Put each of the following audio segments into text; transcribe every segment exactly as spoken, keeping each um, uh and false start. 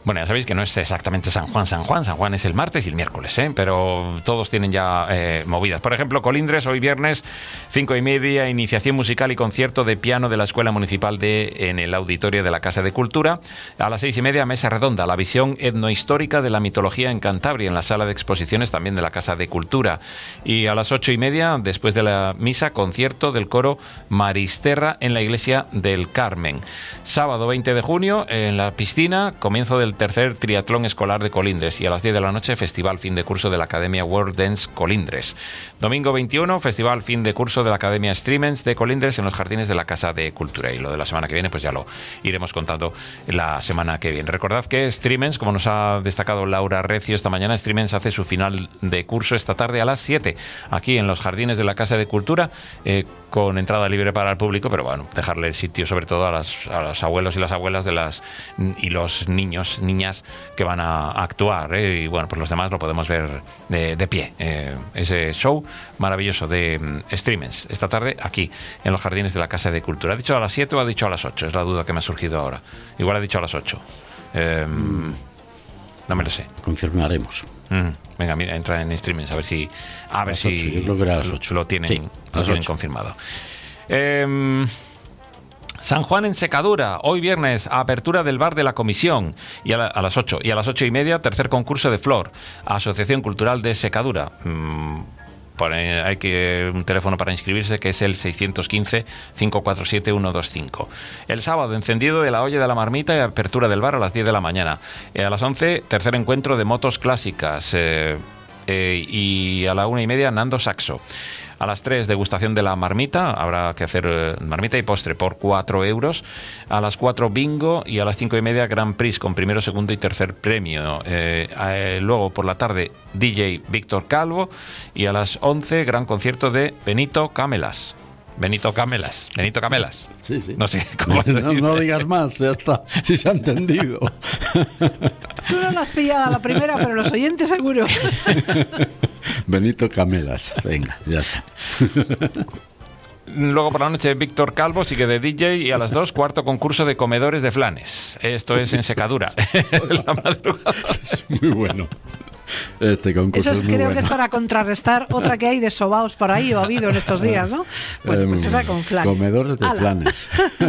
Bueno, ya sabéis que no es exactamente San Juan, San Juan, San Juan es el martes y el miércoles, ¿eh? Pero todos tienen ya eh, movidas. Por ejemplo, Colindres, hoy viernes, cinco y media, iniciación musical y concierto de piano de la Escuela Municipal de en el auditorio de la Casa de Cultura. A las seis y media, mesa redonda, la visión etnohistórica de la mitología en Cantabria, en la sala de exposiciones también de la Casa de Cultura. Y a las ocho y media, después de la misa, concierto del coro Maristerra en la Iglesia del Carmen. Sábado veinte de junio, en la piscina, comienzo del tercer triatlón escolar de Colindres, y a las diez de la noche, festival fin de curso de la Academia World Dance Colindres. Domingo veintiuno, festival fin de curso de la Academia Streamens de Colindres en los jardines de la Casa de Cultura. Y lo de la semana que viene, pues ya lo iremos contando la semana que viene. Recordad que Streamens, como nos ha destacado Laura Recio esta mañana, Streamens hace su final de curso esta tarde a las siete, aquí en los jardines de la Casa de Cultura, eh, con entrada libre para el público, pero bueno, dejarle el sitio sobre todo a, las, a los abuelos y las abuelas de las y los niños, niñas que van a, a actuar, ¿eh? Y bueno, pues los demás lo podemos ver de, de pie. Eh, ese show maravilloso de um, Streamens esta tarde aquí en los jardines de la Casa de Cultura. ¿Ha dicho a las siete o ha dicho a las ocho? Es la duda que me ha surgido ahora. Igual ha dicho a las ocho. Eh, mm. No me lo sé. Confirmaremos. Mm. Venga, mira, entra en Streamens a ver si a ver si ocho, yo creo que era a las ocho. Lo tienen, sí, lo tienen confirmado. Eh, San Juan en Secadura, hoy viernes, apertura del bar de la comisión y a, la, a las ocho y a las ocho y media, tercer concurso de Flor, Asociación Cultural de Secadura. Mm, Pone, hay que un teléfono para inscribirse, que es el seiscientos quince, cinco cuatro siete, uno dos cinco. El sábado, encendido de la olla de la marmita y apertura del bar a las diez de la mañana. Eh, a las once, tercer encuentro de motos clásicas. Eh, eh, y a la una y media, Nando Saxo. A las tres, degustación de la marmita, habrá que hacer eh, marmita y postre por cuatro euros. A las cuatro, bingo, y a las cinco y media, Grand Prix con primero, segundo y tercer premio. Eh, eh, luego, por la tarde, D J Víctor Calvo, y a las once, gran concierto de Benito Camelas. Benito Camelas, Benito Camelas. Sí, sí. No sé cómo se no, no digas más, ya está. Si se ha entendido. Tú no lo has pillado a la primera, pero los oyentes seguro. Benito Camelas. Venga, ya está. Luego por la noche Víctor Calvo sigue de D J, y a las dos, cuarto concurso de comedores de flanes. Esto es en Secadura. La madrugada. Es muy bueno. Este concurso Eso es, es muy creo bueno. que es para contrarrestar otra que hay de sobaos por ahí o ha habido en estos días, ¿no? Bueno, pues esa con flanes. Comedores de ¡Hala! flanes.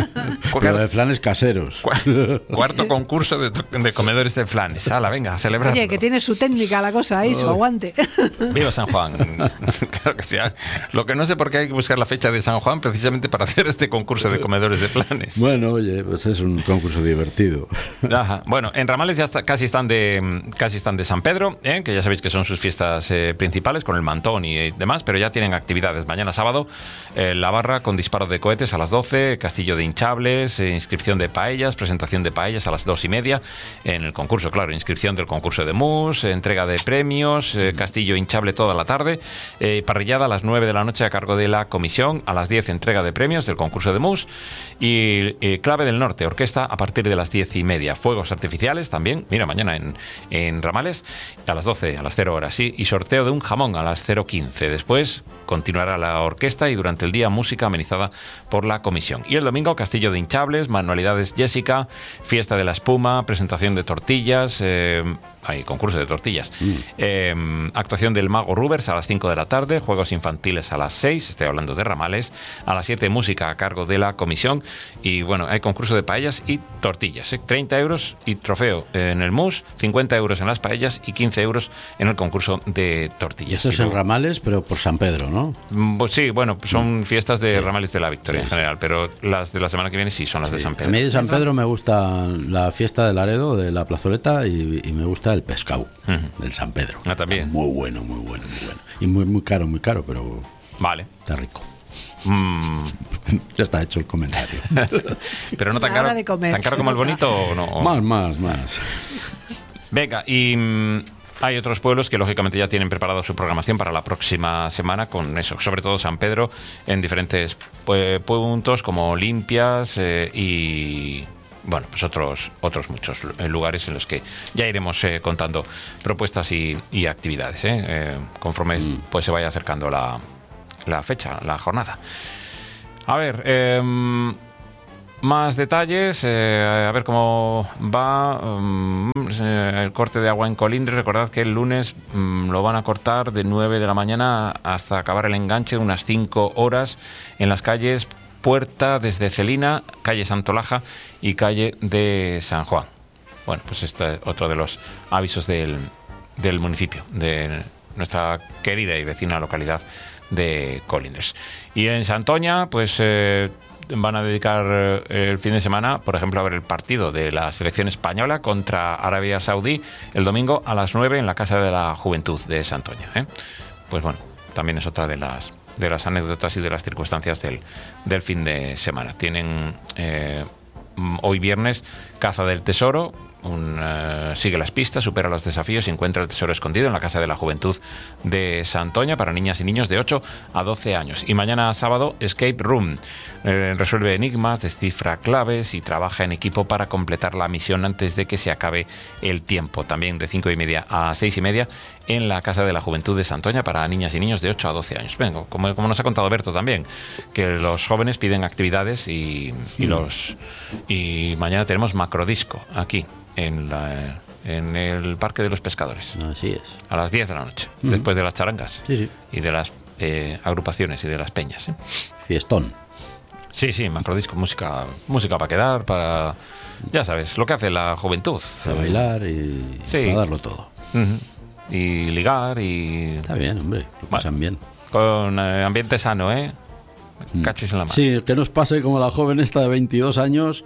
Pero de flanes caseros. Cuarto concurso de, de comedores de flanes. Hala, venga, a celebrarlo. Oye, que tiene su técnica la cosa ahí, su aguante. Viva San Juan. Claro que sí. Lo que no sé por qué hay que buscar la fecha de San Juan precisamente para hacer este concurso de comedores de flanes. Bueno, oye, pues es un concurso divertido. Ajá. Bueno, en Ramales ya está, casi están de casi están de San Pedro, ¿eh? Que ya sabéis que son sus fiestas eh, principales, con el mantón y demás, pero ya tienen actividades. Mañana sábado, eh, la barra con disparo de cohetes a las doce, castillo de hinchables, eh, inscripción de paellas, presentación de paellas a las dos y media, en el concurso, claro, inscripción del concurso de mus, eh, entrega de premios, eh, castillo hinchable toda la tarde, eh, parrillada a las nueve de la noche a cargo de la comisión, a las diez entrega de premios del concurso de mus, y eh, Clave del Norte, orquesta a partir de las diez y media, fuegos artificiales también, mira, mañana en, en Ramales, a las doce, a las cero horas, sí, y sorteo de un jamón a las cero quince. Después continuará la orquesta y durante el día música amenizada por la comisión. Y el domingo, castillo de hinchables, manualidades Jessica, fiesta de la espuma, presentación de tortillas, eh, hay concurso de tortillas, mm. eh, actuación del mago Rubers a las cinco de la tarde, juegos infantiles a las seis, estoy hablando de Ramales, a las siete música a cargo de la comisión, y bueno, hay concurso de paellas y tortillas, ¿eh? treinta euros y trofeo en el mus, cincuenta euros en las paellas y quince euros en el concurso de tortillas. Y esto es en Ramales, pero por San Pedro, ¿no? Pues sí, bueno, son fiestas de sí. Ramales de la Victoria, sí, en general, pero las de la semana que viene sí son las sí. de San Pedro. A mí de San Pedro me gusta la fiesta de Laredo, de la plazoleta, y, y me gusta el pescado uh-huh. del San Pedro. Ah, también. Está muy bueno, muy bueno, muy bueno. Y muy, muy caro, muy caro, pero vale. Está rico. Mm. Ya está hecho el comentario. Pero no tan caro, comer, tan caro como el bonito, ¿o no? Más, más, más. Venga, y mm, hay otros pueblos que lógicamente ya tienen preparado su programación para la próxima semana con eso, sobre todo San Pedro, en diferentes pues, puntos como Limpias eh, y... bueno, pues otros otros muchos lugares en los que ya iremos eh, contando propuestas y, y actividades, ¿eh? Eh, conforme mm. pues se vaya acercando la, la fecha, la jornada. A ver, eh, Más detalles, eh, a ver cómo va um, el corte de agua en Colindres. Recordad que el lunes um, lo van a cortar de nueve de la mañana hasta acabar el enganche, unas cinco horas en las calles Puerta desde Celina, calle Santolaja y calle de San Juan. Bueno, pues este es otro de los avisos del, del municipio, de nuestra querida y vecina localidad de Colindres. Y en Santoña, pues... Eh, van a dedicar el fin de semana, por ejemplo, a ver el partido de la selección española contra Arabia Saudí el domingo a las nueve en la Casa de la Juventud de Santoña, ¿eh? Pues bueno, también es otra de las de las anécdotas y de las circunstancias del, del fin de semana. Tienen eh, hoy viernes Caza del Tesoro. Un, uh, sigue las pistas, supera los desafíos y encuentra el tesoro escondido en la Casa de la Juventud de Santoña para niñas y niños de ocho a doce años. Y mañana sábado, Escape Room. Eh, resuelve enigmas, descifra claves y trabaja en equipo para completar la misión antes de que se acabe el tiempo. También de cinco y media a seis y media en la Casa de la Juventud de Santoña para niñas y niños de ocho a doce años. Venga, como, como nos ha contado Berto también, que los jóvenes piden actividades y, y, los, y mañana tenemos macrodisco aquí. En, la, en el Parque de los Pescadores. Así es. A las diez de la noche, uh-huh. después de las charangas. Sí, sí. Y de las eh, agrupaciones y de las peñas. ¿eh? Fiestón. Sí, sí, macrodisco, música, música para quedar, para... Ya sabes, lo que hace la juventud. Para bailar y sí. Para darlo todo. Uh-huh. Y ligar y... Está bien, hombre, lo pasan bueno, bien. Con eh, ambiente sano, ¿eh? Cachis en la mano. Sí, que nos pase como la joven esta de veintidós años...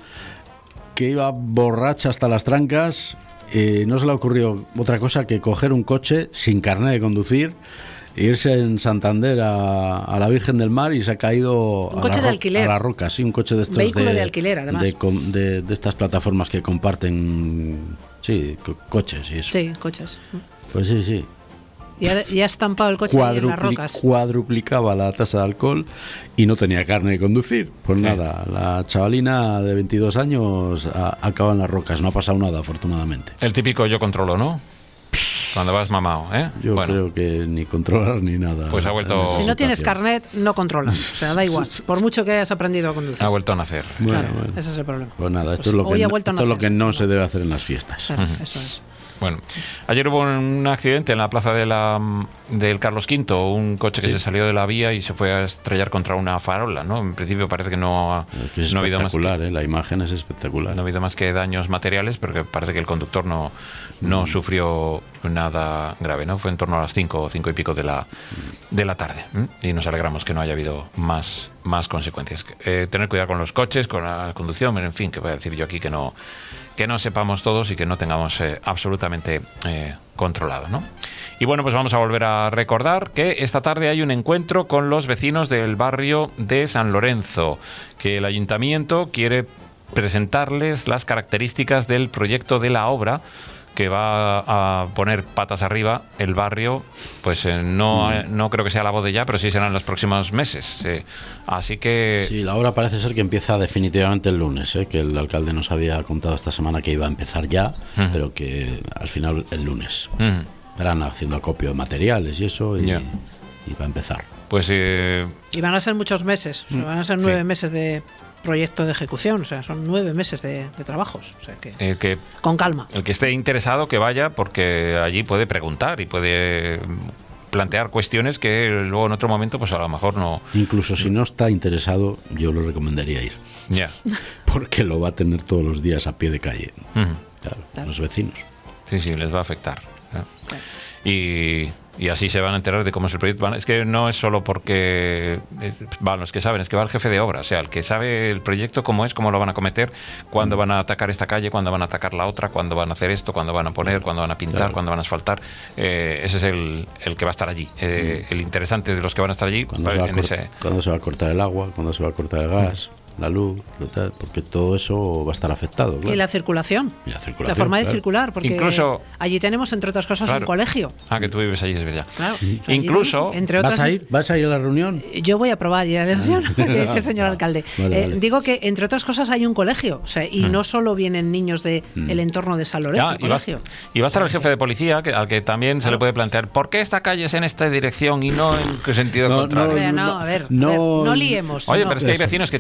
que iba borracha hasta las trancas, eh, no se le ocurrió otra cosa que coger un coche sin carnet de conducir, e irse en Santander a, a la Virgen del Mar y se ha caído un a, coche la de alquiler. a la roca, sí, un coche de estos vehículo de, de alquiler, además. De, de, de estas plataformas que comparten, sí, co- coches y eso. Sí, coches. Pues sí, sí. Y ha, y ha estampado el coche Cuadrupli- en las rocas. Cuadruplicaba la tasa de alcohol y no tenía carne de conducir. Pues sí. Nada, la chavalina de veintidós años ha, acaba en las rocas. No ha pasado nada, afortunadamente. El típico yo controlo, ¿no? Cuando vas mamado, ¿eh? Yo bueno. creo que ni controlar ni nada. Pues ha vuelto... Si no tienes carnet, no controlas. O sea, da igual. Por mucho que hayas aprendido a conducir. Ha vuelto a nacer. Bueno, claro, bueno. Ese es el problema. Pues nada, esto pues es lo que hoy ha no, vuelto a esto es nacer. lo que no se debe hacer en las fiestas. Claro, uh-huh. Eso es. Bueno, ayer hubo un accidente en la plaza de la, del Carlos quinto, un coche que sí. se salió de la vía y se fue a estrellar contra una farola, ¿no? En principio parece que no ha, es que es no ha habido más que, ¿eh? La imagen es espectacular. No ha habido más que daños materiales, porque parece que el conductor no, no mm. sufrió nada grave, ¿no? Fue en torno a las cinco o cinco y pico de la, de la tarde, ¿eh? Y nos alegramos que no haya habido más, más consecuencias. Eh, tener cuidado con los coches, con la conducción, en fin, que voy a decir yo aquí que no... que no sepamos todos y que no tengamos eh, absolutamente eh, controlado, ¿no? Y bueno, pues vamos a volver a recordar que esta tarde hay un encuentro con los vecinos del barrio de San Lorenzo, que el ayuntamiento quiere presentarles las características del proyecto de la obra que va a poner patas arriba el barrio, pues eh, no, mm. no creo que sea la voz de ya, pero sí será en los próximos meses. Eh, así que... Sí, la obra parece ser que empieza definitivamente el lunes, eh, que el alcalde nos había contado esta semana que iba a empezar ya, uh-huh. pero que al final el lunes. Uh-huh. Estarán haciendo acopio de materiales y eso, y, yeah. y va a empezar. Pues... Eh... Y van a ser muchos meses, o sea, van a ser nueve sí. meses de... proyecto de ejecución, o sea, son nueve meses de, de trabajos, o sea que, el que con calma. El que esté interesado que vaya, porque allí puede preguntar y puede plantear cuestiones que luego en otro momento pues a lo mejor no... Incluso si no está interesado, yo lo recomendaría ir. Ya. Yeah. Porque lo va a tener todos los días a pie de calle. Uh-huh. Claro, claro. Los vecinos. Sí, sí, les va a afectar. ¿eh? Claro. Y... Y así se van a enterar de cómo es el proyecto. Es que no es solo porque van los que saben, es que va el jefe de obra, o sea, el que sabe el proyecto, cómo es, cómo lo van a cometer, cuándo van a atacar esta calle, cuándo van a atacar la otra, cuándo van a hacer esto, cuándo van a poner, cuándo van a pintar, claro. cuándo van a asfaltar. Eh, ese es el, el que va a estar allí. Eh, el interesante de los que van a estar allí. ¿Cuándo, se va, a cort- ese... ¿Cuándo se va a cortar el agua? ¿Cuándo se va a cortar el gas? Sí. La luz, porque todo eso va a estar afectado. Claro. Y la circulación. Y la circulación. La forma de claro. circular, porque Incluso, allí tenemos, entre otras cosas, claro. un colegio. Ah, que tú vives allí, es verdad. Claro. Incluso... Tenemos, entre otras, ¿Vas a ir? ¿Vas a ir a la reunión? Yo voy a probar ir a la reunión, que dice el señor alcalde. Vale, eh, vale. Digo que, entre otras cosas, hay un colegio, o sea, y mm. no solo vienen niños del de mm. entorno de San Lorenzo, ya, y, va, y va a estar el jefe de policía, que, al que también claro. se le puede plantear ¿por qué esta calle es en esta dirección y no en qué sentido no, contrario? No, no, a ver, no, a ver, no liemos. Oye, no. pero es que hay vecinos que tienen ideas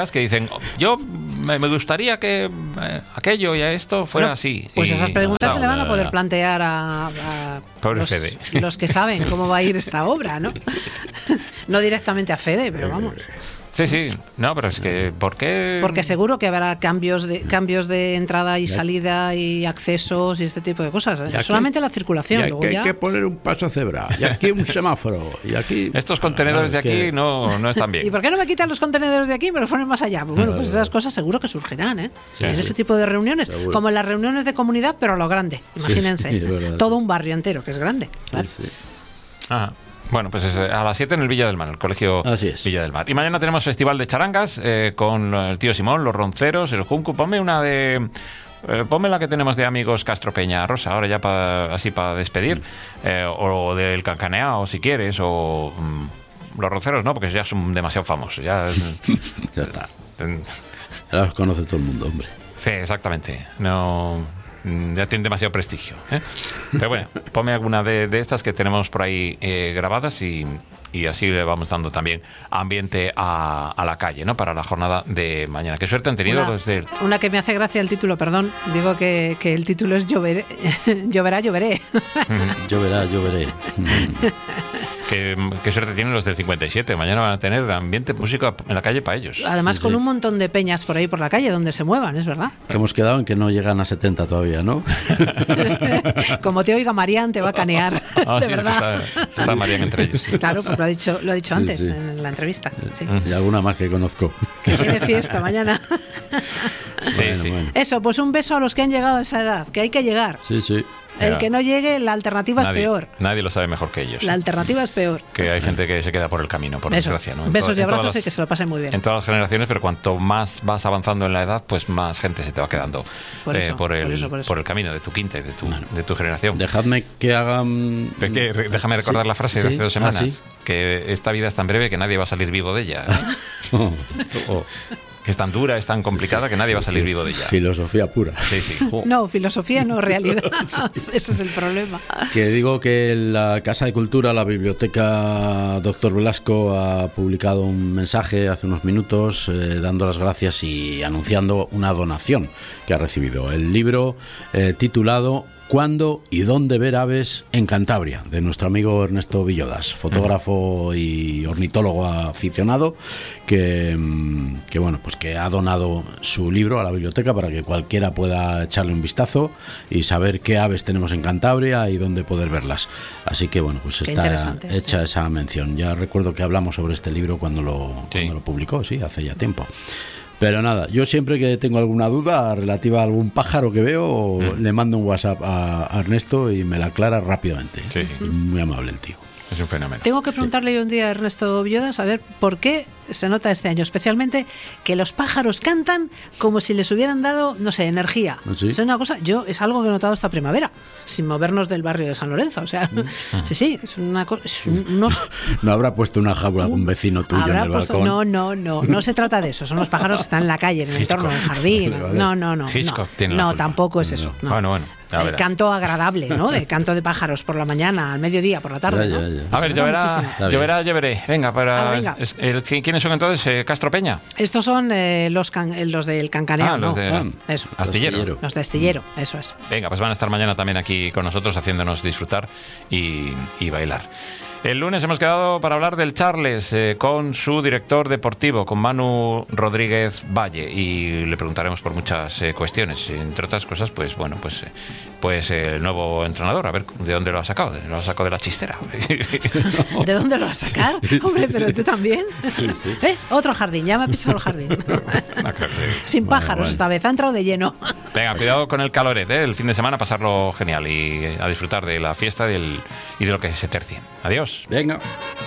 colegas que dicen, yo me, me gustaría que eh, aquello y esto fuera Bueno, así. Pues Y, esas preguntas no, se le van a no, poder no. plantear a, a Pobre los, Fede. los que saben cómo va a ir esta obra, ¿no? No directamente a Fede, pero vamos. Sí, sí, no, pero es que, ¿por qué? Porque seguro que habrá cambios de cambios de entrada y salida y accesos y este tipo de cosas. Y aquí- Solamente la Y circulación. hay, Luego que, hay ya... que poner un paso a cebra. Y aquí un semáforo. Y aquí. Estos contenedores Claro, de es aquí que- no, no están bien. ¿Y por qué no me quitan los contenedores de aquí y me los ponen más allá? Pues bueno, pues esas cosas seguro que surgirán, ¿eh? Sí, en sí. ese tipo de reuniones, Seguro. como en las reuniones de comunidad, pero a lo grande. Imagínense, sí, es verdad. todo un barrio entero que es grande. Claro. Sí, sí. Ajá. Bueno, pues es, eh, a las siete en el Villa del Mar, el colegio Así es. Villa del Mar. Y mañana tenemos festival de charangas eh, con el tío Simón, los ronceros, el Junco. Ponme una de... eh, ponme la que tenemos de amigos Castro Peña Rosa, ahora ya pa- así para despedir. Eh, o del Cancaneao, si quieres, o... mm, los ronceros no, porque ya son demasiado famosos. Ya, Ya está. eh, Ya los conoce todo el mundo, hombre. sí, exactamente. No... mm, Ya tienen demasiado prestigio. ¿eh? Pero bueno, ponme alguna de, de estas que tenemos por ahí eh, grabadas y, y así le vamos dando también ambiente a, a la calle, ¿no? Para la jornada de mañana. Qué suerte han tenido Una, los de... una que me hace gracia el título, perdón. Digo que, que el título es Lloveré, lloverá, lloveré. Yo verá, yo veré. Qué, qué suerte tienen los del cincuenta y siete. Mañana van a tener ambiente música en la calle para ellos. Además, Sí, con sí. un montón de peñas por ahí por la calle donde se muevan, es verdad. Que hemos quedado en que no llegan a setenta todavía, ¿no? Como te oiga Marián, te va a canear. Ah, de sí, verdad. Está, está Marían entre ellos. sí. Claro, pues lo ha dicho, lo ha dicho Sí, antes sí. en la entrevista. Sí. Y alguna más que conozco. Que tiene fiesta mañana. Sí, Bueno, sí. bueno. Eso, pues un beso a los que han llegado a esa edad, que hay que llegar. Sí, sí. El Ya. que no llegue, la alternativa Nadie, es peor. nadie lo sabe mejor que ellos. La alternativa es peor. Que hay gente que se queda por el camino, por Eso. desgracia. ¿no? En Besos todas- y en todas abrazos y las- que se lo pasen muy bien. En todas las generaciones, pero cuanto más vas avanzando en la edad, pues más gente se te va quedando Por eh, eso, por, el, por eso, por eso. por el camino de tu quinta y de tu, de tu generación. Dejadme que hagan. Pero es que, re- déjame recordar Sí, la frase de sí. hace dos Ah, semanas, sí. que esta vida es tan breve que nadie va a salir vivo de ella. ¿eh? Oh, oh. Que es tan dura, es tan complicada que nadie va a salir vivo de ella. Filosofía pura. Sí, sí. Jo. No, filosofía no, realidad. Ese es el problema. Que digo que la Casa de Cultura, la Biblioteca Doctor Velasco, ha publicado un mensaje hace unos minutos eh, dando las gracias y anunciando una donación que ha recibido. El libro eh, titulado ¿Cuándo y dónde ver aves en Cantabria?, de nuestro amigo Ernesto Villodas, fotógrafo y ornitólogo aficionado, que, mm, que bueno, pues que ha donado su libro a la biblioteca para que cualquiera pueda echarle un vistazo y saber qué aves tenemos en Cantabria y dónde poder verlas. Así que bueno, pues Qué está interesante, hecha sí. esa mención. Ya recuerdo que hablamos sobre este libro cuando lo, Sí. cuando lo publicó, sí, hace ya tiempo. Pero nada, yo siempre que tengo alguna duda relativa a algún pájaro que veo, Mm. le mando un WhatsApp a a Ernesto y me la aclara rápidamente. Sí, sí. Muy amable el tío. Es un fenómeno. Tengo que preguntarle yo un día a Ernesto Villodas a ver por qué se nota este año, especialmente que los pájaros cantan como si les hubieran dado, no sé, energía. ¿Sí? Es una cosa, yo es algo que he notado esta primavera, sin movernos del barrio de San Lorenzo. O sea, sí, sí, es una cosa. Unos, ¿No habrá puesto una jaula algún vecino tuyo en habrá el puesto- balcón? no, no, no, no se trata de eso. Son los pájaros que están en la calle, en el Hitchcock. entorno, en el jardín. Vale, vale. No, no, no. Hitchcock no, tiene la no culpa. tampoco es eso. no. Bueno, bueno. ya El verás. canto agradable, ¿no? De canto de pájaros por la mañana, al mediodía, por la tarde. Ya, ¿no? ya, ya. A ver, Eso lloverá, muchísimo. Está bien. lloverá, lloveré. Venga, para. Ah, venga. es- el- ¿Quiénes son entonces? Eh, ¿Castro Peña? Estos son eh, los, can- eh, los del Cancaneao, Ah, los ¿no? de Ah, Eso. Astillero. Astillero. Los de Astillero, eso es. Venga, pues van a estar mañana también aquí con nosotros haciéndonos disfrutar y, y bailar. El lunes hemos quedado para hablar del Charles eh, con su director deportivo, con Manu Rodríguez Valle, y le preguntaremos por muchas eh, cuestiones, entre otras cosas, pues bueno, pues, eh, pues eh, el nuevo entrenador, a ver de dónde lo ha sacado, lo ha sacado de la chistera. ¿De dónde lo vas a sacar? Hombre, pero tú también. ¿Eh? Otro jardín, ya me ha pisado el jardín. Ah, claro, sí. Sin Bueno, pájaros bueno. esta vez, ha entrado de lleno. Venga, cuidado con el caloret, ¿eh? El fin de semana pasarlo genial y eh, a disfrutar de la fiesta y, del- y de lo que se tercie. Adiós. Venga.